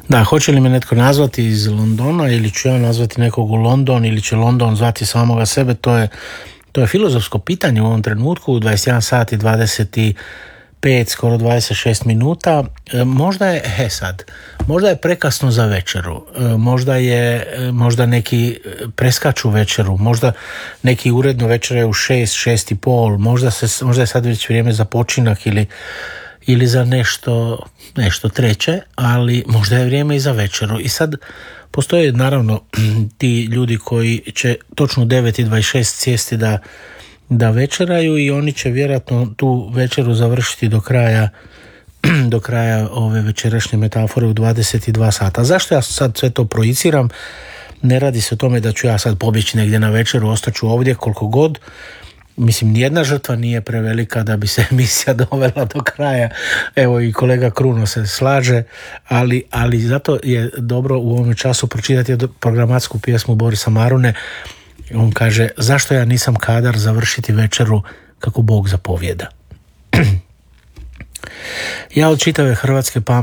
Da, hoće li me netko nazvati iz Londona ili ću ja nazvati nekog u London ili će London zvati samoga sebe, to je filozofsko pitanje u ovom trenutku, u 21 sat i 25, skoro 26 minuta. Možda je prekasno za večeru, možda neki preskaču večeru, možda neki uredno večeraju u 6:30, možda je sad već vrijeme za počinak ili za nešto treće, ali možda je vrijeme i za večeru. I sad postoje naravno ti ljudi koji će točno u 9:26 sjesti da večeraju i oni će vjerojatno tu večeru završiti do kraja ove večerašnje metafore u 22 sata. Zašto ja sad sve to projiciram? Ne radi se o tome da ću ja sad pobjeći negdje na večeru, ostaću ovdje koliko god. Mislim, nijedna žrtva nije prevelika da bi se emisija dovela do kraja. Evo i kolega Kruno se slaže, ali zato je dobro u ovom času pročitati programatsku pjesmu Borisa Marune. On kaže, zašto ja nisam kadar završiti večeru kako Bog zapovjeda. Ja od čitave Hrvatske